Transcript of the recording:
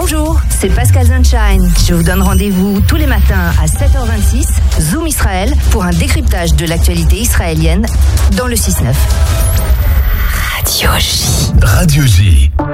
Bonjour, c'est Pascal Sunshine. Je vous donne rendez-vous tous les matins à 7h26, Zoom Israël, pour un décryptage de l'actualité israélienne dans le 6-9. Radio J. Radio J.